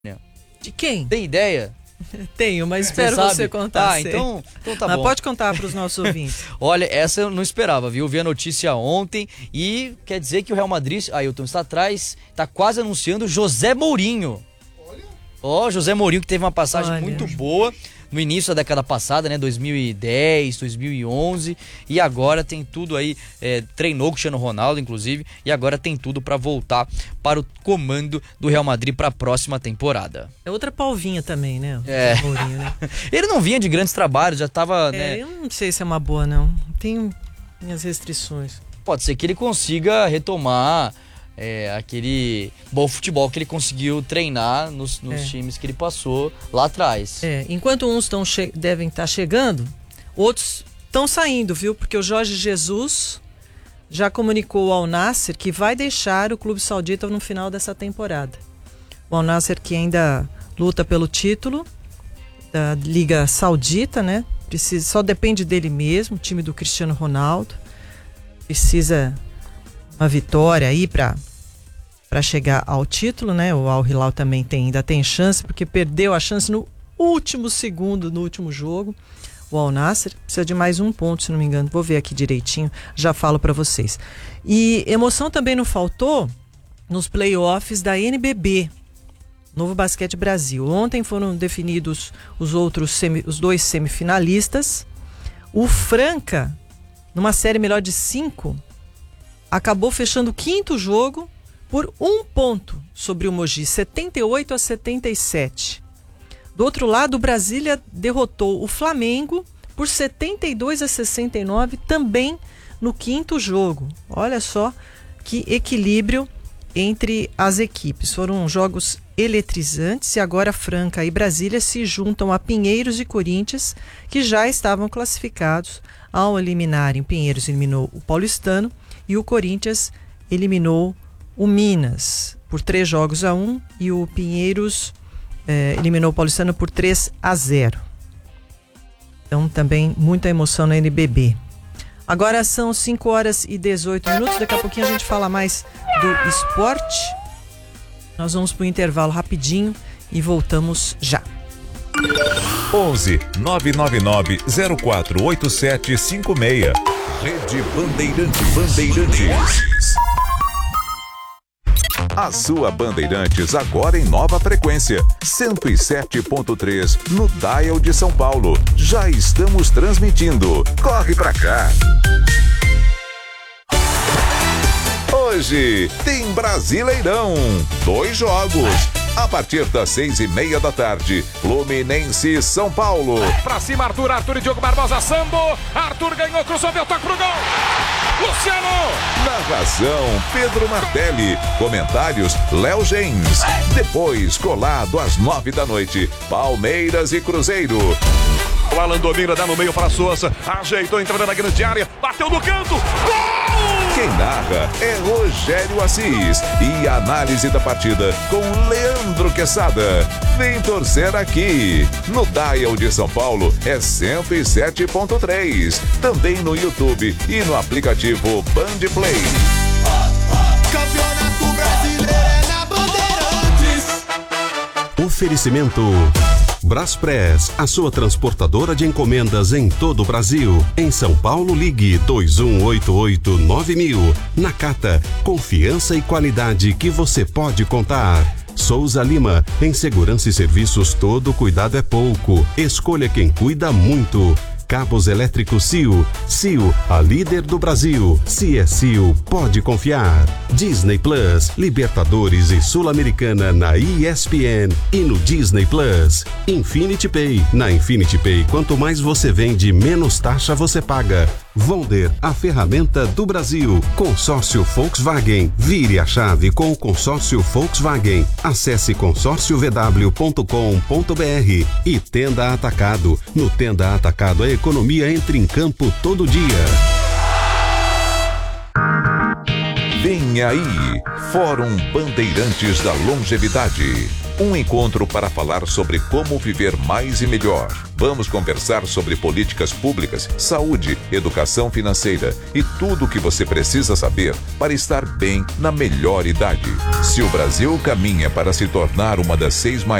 De quem? Tem ideia? Tenho, mas espero você contar. Então tá mas bom. Pode contar para os nossos ouvintes. Olha, essa eu não esperava, viu? Eu vi a notícia ontem e quer dizer que o Real Madrid, Ailton, está atrás, está quase anunciando José Mourinho. José Mourinho, que teve uma passagem muito boa no início da década passada, né? 2010, 2011, e agora tem tudo aí, treinou com o Cristiano Ronaldo, inclusive, e agora tem tudo para voltar para o comando do Real Madrid para a próxima temporada. É outra palvinha também, né? Mourinho, né? Ele não vinha de grandes trabalhos, já estava, né? Eu não sei se é uma boa, não. Tenho minhas restrições. Pode ser que ele consiga retomar aquele bom futebol que ele conseguiu treinar nos times que ele passou lá atrás. Enquanto uns devem estar chegando, outros estão saindo, viu? Porque o Jorge Jesus já comunicou ao Al-Nassr que vai deixar o clube saudita no final dessa temporada. O Al-Nassr, que ainda luta pelo título da Liga Saudita, né? Só depende dele mesmo, o time do Cristiano Ronaldo. Precisa uma vitória aí para chegar ao título, né? O Al Hilal também ainda tem chance, porque perdeu a chance no último segundo, no último jogo. O Al-Nassr precisa de mais um ponto, se não me engano. Vou ver aqui direitinho, já falo para vocês. E emoção também não faltou nos playoffs da NBB, Novo Basquete Brasil. Ontem foram definidos os dois semifinalistas. O Franca, numa série melhor de 5, acabou fechando o quinto jogo por 1 ponto sobre o Mogi, 78-77. Do outro lado, o Brasília derrotou o Flamengo por 72-69, também no quinto jogo. Olha só que equilíbrio entre as equipes. Foram jogos eletrizantes e agora Franca e Brasília se juntam a Pinheiros e Corinthians, que já estavam classificados. Ao eliminarem, Pinheiros eliminou o Paulistano e o Corinthians eliminou o Minas por 3-1 e o Pinheiros eliminou o Paulistano por 3-0. Então também muita emoção na NBB. Agora são 5h18. Daqui a pouquinho a gente fala mais do esporte. Nós vamos para o intervalo rapidinho e voltamos já. 11 999 048756. Rede Bandeirantes. A sua Bandeirantes agora em nova frequência, 107.3 no Dial de São Paulo. Já estamos transmitindo. Corre pra cá. Hoje tem Brasileirão. 2 jogos. A partir das 6:30 da tarde, Fluminense e São Paulo. Pra cima, Arthur e Diogo Barbosa, Sambo. Arthur ganhou, cruzou, deu toque pro gol. Luciano! Narração, Pedro Martelli. Comentários, Léo Gens. Depois, colado às 9 da noite, Palmeiras e Cruzeiro. O Alan domina, dá no meio para Souza. Ajeitou, entrando na grande área. Bateu no canto. Gol! Quem narra é Rogério Assis. E a análise da partida com Leandro Quesada. Vem torcer aqui. No Dial de São Paulo é 107.3. Também no YouTube e no aplicativo Band Play. Campeonato Brasileiro é na Bandeirantes. Oferecimento Braspress, a sua transportadora de encomendas em todo o Brasil. Em São Paulo, ligue 2188-9000. Nakata, confiança e qualidade que você pode contar. Souza Lima, em segurança e serviços todo cuidado é pouco. Escolha quem cuida muito. Cabos elétricos Sil. Sil, a líder do Brasil. Se é Sil, pode confiar. Disney Plus, Libertadores e Sul-Americana na ESPN e no Disney Plus. Infinity Pay. Na Infinity Pay, quanto mais você vende, menos taxa você paga. Vonder, a ferramenta do Brasil. Consórcio Volkswagen. Vire a chave com o consórcio Volkswagen. Acesse consórciovw.com.br. E Tenda Atacado. No Tenda Atacado, a economia entra em campo todo dia. Vem Vem aí, Fórum Bandeirantes da Longevidade. Um encontro para falar sobre como viver mais e melhor. Vamos conversar sobre políticas públicas, saúde, educação financeira e tudo o que você precisa saber para estar bem na melhor idade. Se o Brasil caminha para se tornar uma das 6